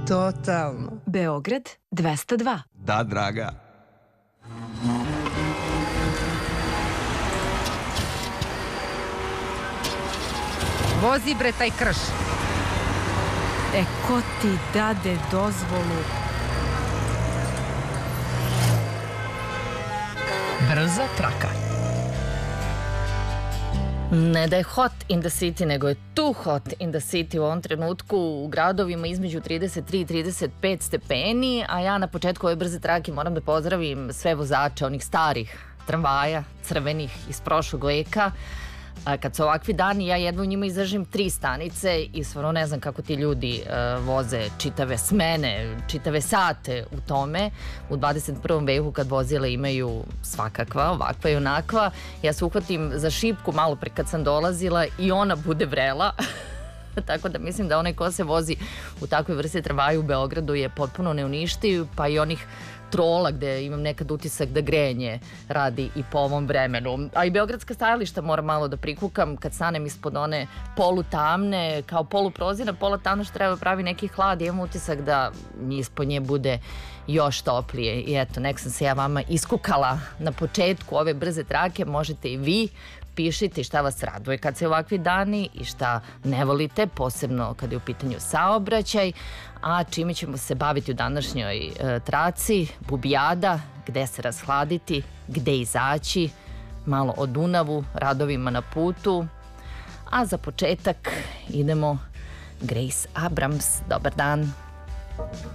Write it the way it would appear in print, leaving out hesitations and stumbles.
Totalno. Beograd 202. Da, draga. Vozi bre taj krš. Ko ti dade dozvolu? Brza traka. Ne da je hot in the city, nego je too hot in the city u ovom trenutku u gradovima između 33 i 35 stepeni, a ja na početku ove brze trake moram da pozdravim sve vozače onih starih tramvaja, crvenih iz prošlog veka. Kad su ovakvi dani, ja jedva u njima izdržim 3 stanice i stvarno ne znam kako ti ljudi voze čitave smene, čitave sate u tome. U 21. veku kad vozila imaju svakakva, ovakva i onakva, ja se uhvatim za šipku malo pre kad sam dolazila i ona bude vrela. Tako da mislim da onaj ko se vozi u takvoj vrsti tramvaja u Beogradu je potpuno neuništiv, pa i onih trola gde imam nekad utisak da grejanje radi i po ovom vremenu. A i beogradska stajališta moram malo da prikukam kad stanem ispod one polutamne, kao poluprozirna, pola tamna što treba pravi neki hlad, imam utisak da ispod nje bude još toplije. I eto, nek sam se ja vama iskukala na početku ove brze trake, možete i vi. Pišite šta vas raduje kad se ovakvi dani i šta ne volite, posebno kad je u pitanju saobraćaj. A čime ćemo se baviti u današnjoj traci? Bubijada, gde se rashladiti, gde izaći, malo o Dunavu, radovima na putu. A za početak idemo Grace Abrams. Dobar dan.